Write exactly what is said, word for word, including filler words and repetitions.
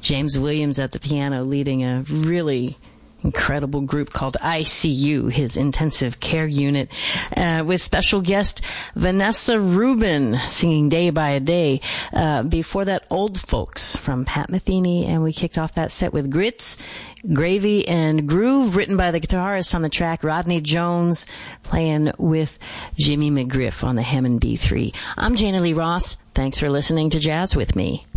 James Williams at the piano leading a really incredible group called I C U, his intensive care unit, uh, with special guest Vanessa Rubin singing Day by a Day. Uh, before that, Old Folks from Pat Metheny, and we kicked off that set with Grits, Gravy, and Groove, written by the guitarist on the track, Rodney Jones, playing with Jimmy McGriff on the Hammond B three. I'm Jana Lee Ross. Thanks for listening to Jazz With Me.